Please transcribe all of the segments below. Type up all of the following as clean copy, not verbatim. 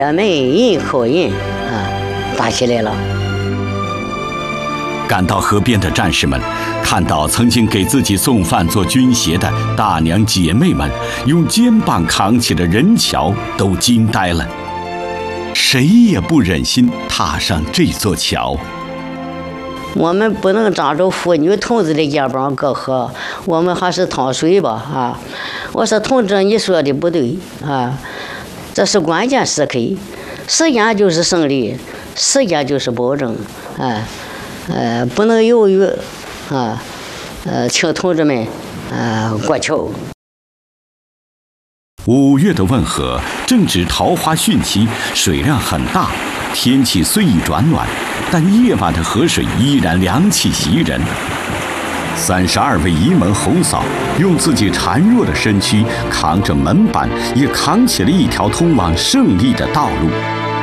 咱们人口人打起来了。 赶到河边的战士们，看到曾经给自己送饭做军鞋的大娘姐妹们用肩膀扛起的人桥，都惊呆了。谁也不忍心踏上这座桥。 我们不能抓住妇女同志的肩膀过河，我们还是趟水吧我说同志，你说的不对这是关键时刻，时间就是胜利，时间就是保证不能犹豫请同志们过桥。 5月的汶河正值桃花汛期，水量很大，天气虽已转暖，但夜晚的河水依然凉气袭人。32位沂蒙红嫂用自己孱弱的身躯扛着门板，也扛起了一条通往胜利的道路。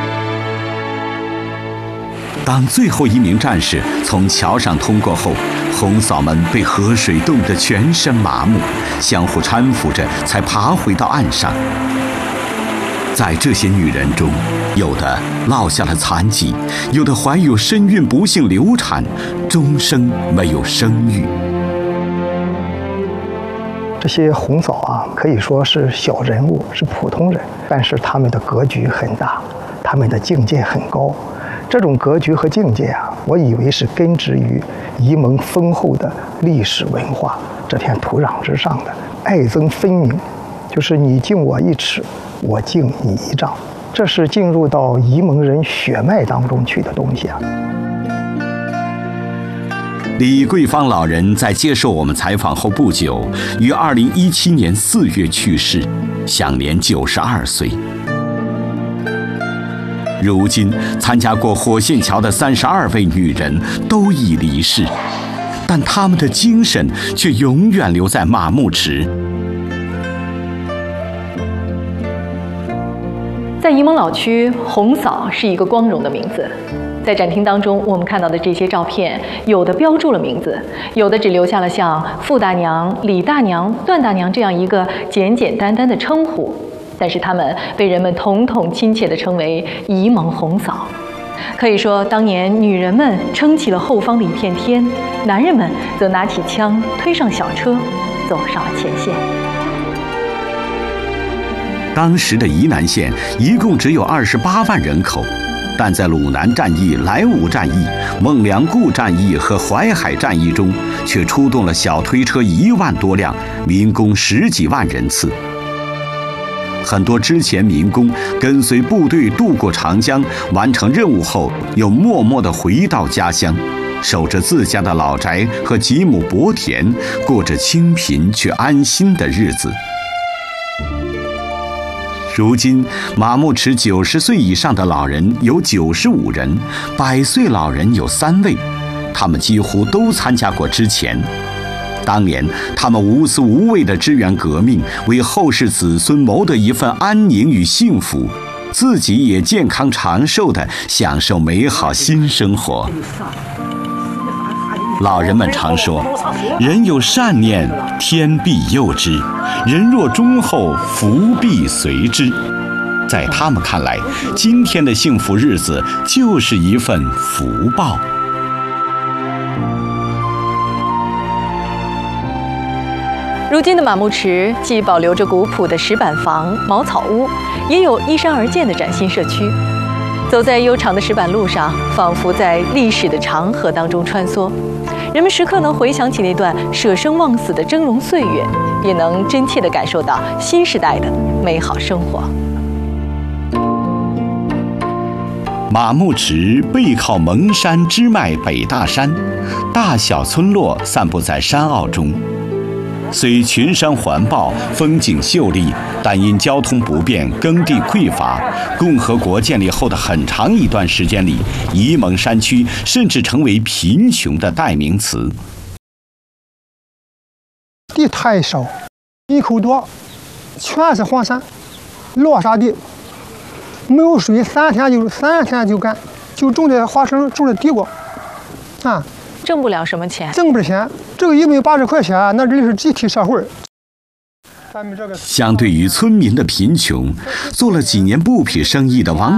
当最后一名战士从桥上通过后，红嫂们被河水冻得全身麻木，相互搀扶着才爬回到岸上。在这些女人中，有的落下了残疾，有的怀有身孕不幸流产，终生没有生育。 这些红嫂可以说是小人物，是普通人，但是他们的格局很大，他们的境界很高。这种格局和境界我以为是根植于沂蒙丰厚的历史文化这片土壤之上的，爱憎分明，就是你敬我1尺，我敬你1丈，这是进入到沂蒙人血脉当中去的东西李桂芳老人在接受我们采访后不久，于2017年4月去世，享年92岁。如今，参加过火线桥的32位女人都已离世，但她们的精神却永远留在马木池。 在沂蒙老区，红嫂是一个光荣的名字。在展厅当中，我们看到的这些照片，有的标注了名字，有的只留下了像傅大娘、李大娘、段大娘这样一个简简单单的称呼。但是他们被人们统统亲切地称为沂蒙红嫂。可以说，当年女人们撑起了后方的一片天，男人们则拿起枪，推上小车，走上了前线。 当时的沂南县一共只有28万人口，但在鲁南战役、莱芜战役、孟良崮战役和淮海战役中，却出动了小推车1万多辆，民工10几万人次。很多之前民工跟随部队渡过长江，完成任务后，又默默地回到家乡，守着自家的老宅和几亩薄田，过着清贫却安心的日子。如今，马木池90岁以上的老人有95人，100岁老人有3位，他们几乎都参加过之前。当年，他们无私无畏地支援革命，为后世子孙谋得一份安宁与幸福，自己也健康长寿地享受美好新生活。老人们常说，人有善念，天必佑之；人若忠厚，福必随之。在他们看来，今天的幸福日子就是一份福报。 如今的马木池既保留着古朴的石板房、茅草屋，也有依山而建的崭新社区。走在悠长的石板路上，仿佛在历史的长河当中穿梭。人们时刻能回想起那段舍生忘死的峥嵘岁月，也能真切地感受到新时代的美好生活。 马木池背靠蒙山支脉北大山，大小村落散布在山坳中。虽群山环抱，风景秀丽，但因交通不便、耕地匮乏，共和国建立后的很长一段时间里，沂蒙山区甚至成为贫穷的代名词。 地太少，一口多，全是黄山，落沙地，没有水，3天就干，就种的花生，种的地瓜， 挣不了什么钱， 挣不着钱。这个180块钱，那真是集体社会。 他们这个相对于村民的贫穷，做了几年布匹生意的王